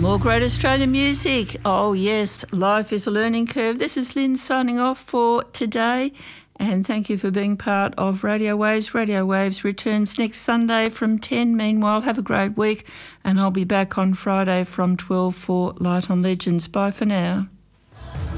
More great Australian music. Oh yes, life is a learning curve. This is Lynn signing off for today, and thank you for being part of Radio Waves. Radio Waves returns next Sunday from 10. Meanwhile, have a great week, and I'll be back on Friday from 12 for Light on Legends. Bye for now.